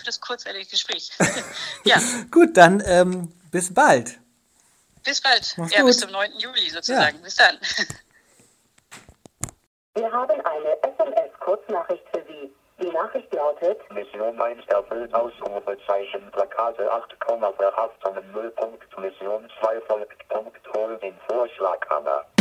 für das kurzweilige Gespräch. Ja. Gut, dann bis bald. Bis bald. Mach's Ja, gut. bis zum 9. Juli sozusagen. Ja. Bis dann. Wir haben eine SMS-Kurznachricht für Sie. Die Nachricht lautet: Mission 1 erfüllt, Ausrufezeichen, Plakate 8, Verhaftung 0. Mission 2 folgt, hol den Vorschlaghammer.